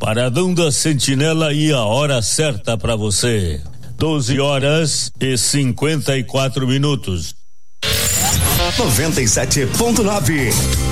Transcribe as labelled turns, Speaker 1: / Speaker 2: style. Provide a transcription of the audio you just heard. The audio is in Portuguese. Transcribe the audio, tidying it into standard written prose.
Speaker 1: Paradão da Sentinela e a hora certa para você. 12h54.
Speaker 2: 97.9